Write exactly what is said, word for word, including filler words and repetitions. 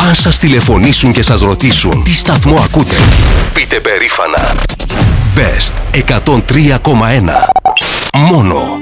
Αν σας τηλεφωνήσουν και σας ρωτήσουν τι σταθμό ακούτε, πείτε περήφανα Best εκατόν τρία κόμμα ένα. Μόνο